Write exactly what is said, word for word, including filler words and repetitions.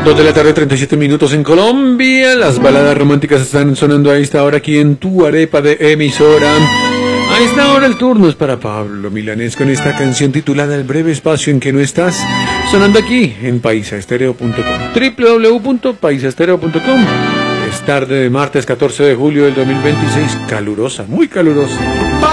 Dos de la tarde, treinta y siete minutos en Colombia. Las baladas románticas están sonando a esta hora aquí en tu arepa de emisora. A esta hora el turno es para Pablo Milanés con esta canción titulada El breve espacio en que no estás, sonando aquí en paisaestereo punto com, doble u doble u doble u punto paisaestereo punto com. Es tarde de martes catorce de julio del dos mil veintiséis, calurosa, muy calurosa.